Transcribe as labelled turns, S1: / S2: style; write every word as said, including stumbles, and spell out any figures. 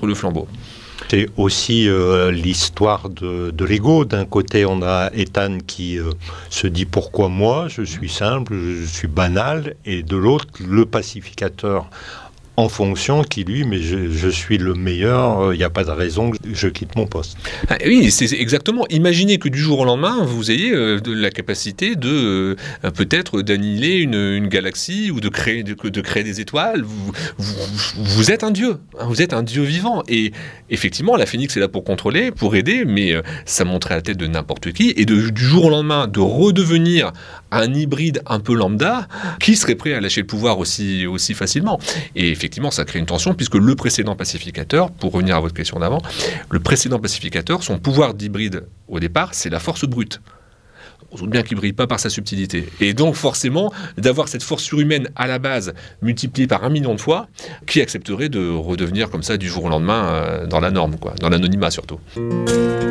S1: remettre le flambeau.
S2: C'est aussi euh, l'histoire de, de l'ego. D'un côté, on a Ethan qui euh, se dit « Pourquoi moi ? Je suis simple, je suis banal ». Et de l'autre, le pacificateur en fonction qui, lui, « Mais je, je suis le meilleur, il n'y a pas de raison que je quitte mon poste ».
S1: Ah, oui, c'est exactement. Imaginez que du jour au lendemain, vous ayez euh, de la capacité de euh, peut-être d'annihiler une, une galaxie ou de créer, de, de créer des étoiles. Vous, vous, vous êtes un dieu, hein, vous êtes un dieu vivant. Et effectivement, la Phénix est là pour contrôler, pour aider, mais euh, ça monterait à la tête de n'importe qui. Et de, du jour au lendemain, de redevenir un hybride un peu lambda, qui serait prêt à lâcher le pouvoir aussi, aussi facilement ? Et effectivement, ça crée une tension, puisque le précédent pacificateur, pour revenir à votre question d'avant, le précédent pacificateur, son pouvoir d'hybride au départ, c'est la force brute. On se doute bien qu'il ne brille pas par sa subtilité. Et donc, forcément, d'avoir cette force surhumaine à la base, multipliée par un million de fois, qui accepterait de redevenir comme ça du jour au lendemain euh, dans la norme, quoi, dans l'anonymat surtout.